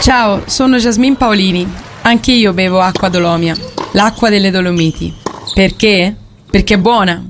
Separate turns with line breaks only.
Ciao, sono Jasmine Paolini. Anche io bevo acqua Dolomia, l'acqua delle Dolomiti. Perché? Perché è buona,